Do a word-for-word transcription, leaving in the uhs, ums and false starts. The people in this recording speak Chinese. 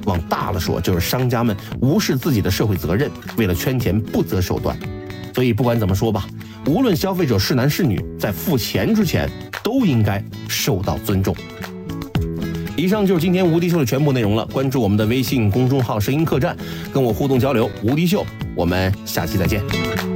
往大了说，就是商家们无视自己的社会责任，为了圈钱不择手段。所以不管怎么说吧，无论消费者是男是女，在付钱之前都应该受到尊重。以上就是今天无敌秀的全部内容了。关注我们的微信公众号声音客栈，跟我互动交流。无敌秀，我们下期再见。